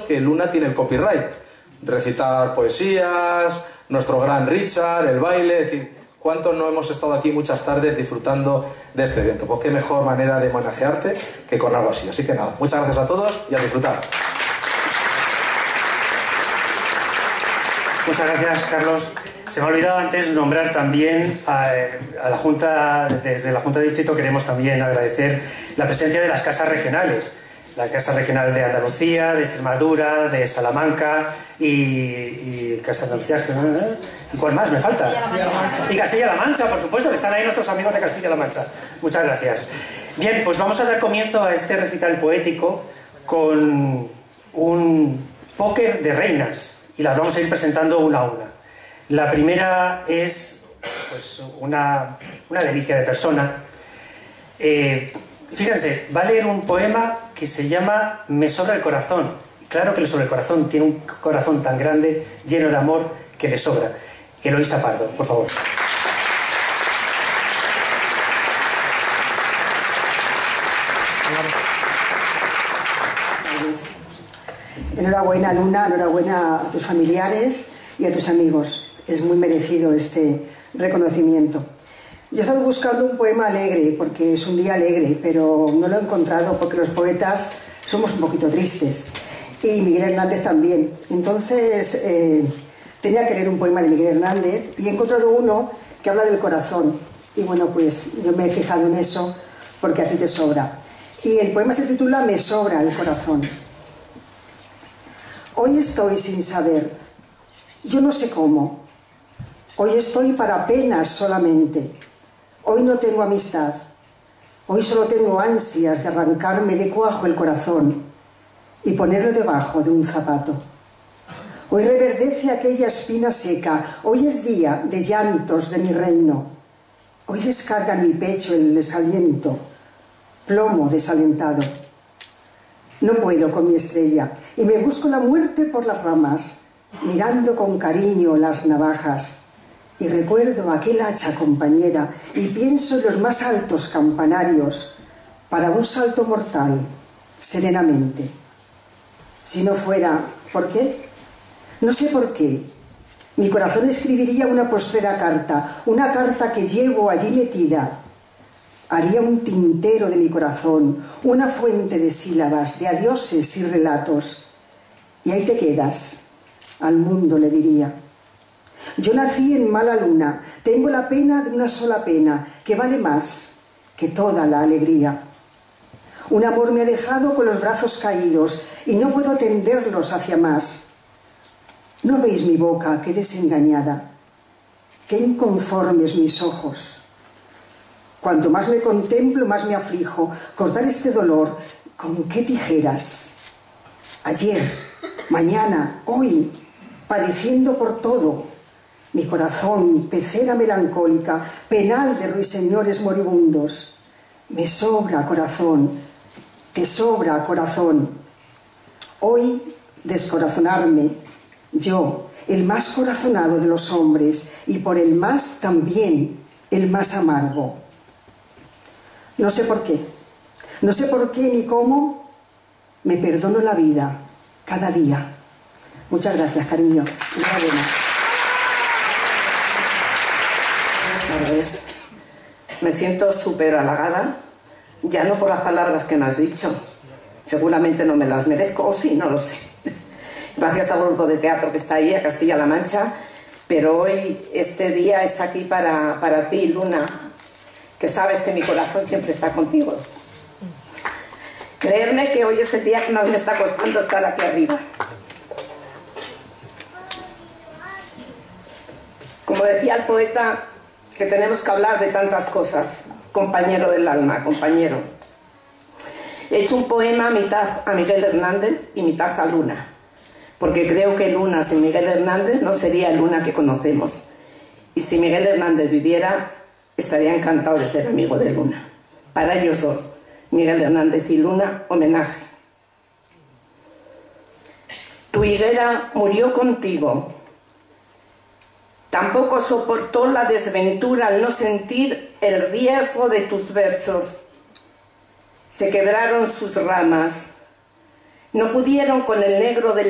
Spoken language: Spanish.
que Luna tiene el copyright. Recitar poesías, nuestro gran Richard, el baile, es decir, ¿cuántos no hemos estado aquí muchas tardes disfrutando de este evento? Pues qué mejor manera de homenajearte que con algo así. Así que nada, muchas gracias a todos y a disfrutar. Muchas gracias, Carlos. Se me ha olvidado antes nombrar también a la Junta, desde la Junta de Distrito queremos también agradecer la presencia de las casas regionales. La Casa Regional de Andalucía, de Extremadura, de Salamanca y Casa de Andalucía. ¿Y cuál más me falta? Y Castilla-La Mancha, por supuesto, que están ahí nuestros amigos de Castilla-La Mancha. Muchas gracias. Bien, pues vamos a dar comienzo a este recital poético con un póker de reinas y las vamos a ir presentando una a una. La primera es pues, una delicia de persona. Fíjense, va a leer un poema que se llama Me sobra el corazón. Claro que le sobra el corazón, tiene un corazón tan grande, lleno de amor, que le sobra. Eloísa Pardo, por favor. Enhorabuena, Luna, enhorabuena a tus familiares y a tus amigos. Es muy merecido este reconocimiento. Yo he estado buscando un poema alegre, porque es un día alegre, pero no lo he encontrado porque los poetas somos un poquito tristes. Y Miguel Hernández también. Entonces, tenía que leer un poema de Miguel Hernández y he encontrado uno que habla del corazón. Y bueno, pues yo me he fijado en eso porque a ti te sobra. Y el poema se titula Me sobra el corazón. Hoy estoy sin saber. Yo no sé cómo. Hoy estoy para penas solamente. Hoy no tengo amistad, hoy solo tengo ansias de arrancarme de cuajo el corazón y ponerlo debajo de un zapato. Hoy reverdece aquella espina seca, hoy es día de llantos de mi reino. Hoy descarga en mi pecho el desaliento, plomo desalentado. No puedo con mi estrella y me busco la muerte por las ramas, mirando con cariño las navajas. Y recuerdo aquel hacha compañera y pienso en los más altos campanarios para un salto mortal, serenamente. Si no fuera, ¿por qué? No sé por qué. Mi corazón escribiría una postrera carta, una carta que llevo allí metida. Haría un tintero de mi corazón, una fuente de sílabas, de adioses y relatos. Y ahí te quedas, al mundo le diría. Yo nací en mala luna, tengo la pena de una sola pena, que vale más que toda la alegría. Un amor me ha dejado con los brazos caídos y no puedo tenderlos hacia más. ¿No veis mi boca, qué desengañada? Qué inconformes mis ojos. Cuanto más me contemplo, más me aflijo. Cortar este dolor, ¿con qué tijeras? Ayer, mañana, hoy, padeciendo por todo. Mi corazón, pecera melancólica, penal de ruiseñores moribundos. Me sobra corazón, te sobra corazón. Hoy descorazonarme, yo, el más corazonado de los hombres, y por el más también el más amargo. No sé por qué ni cómo me perdono la vida cada día. Muchas gracias, cariño. Enhorabuena. Buenas tardes. Me siento súper halagada, ya no por las palabras que me has dicho, seguramente no me las merezco, o sí, no lo sé. Gracias al grupo de teatro que está ahí, a Castilla-La Mancha, pero hoy, este día es aquí para ti, Luna, que sabes que mi corazón siempre está contigo. Creerme que hoy es el día que más me está costando estar aquí arriba. Como decía el poeta, que tenemos que hablar de tantas cosas, compañero del alma, compañero. He hecho un poema mitad a Miguel Hernández y mitad a Luna, porque creo que Luna sin Miguel Hernández no sería Luna que conocemos. Y si Miguel Hernández viviera, estaría encantado de ser amigo de Luna. Para ellos dos, Miguel Hernández y Luna, homenaje. Tu higuera murió contigo. Tampoco soportó la desventura al no sentir el riesgo de tus versos. Se quebraron sus ramas. No pudieron con el negro del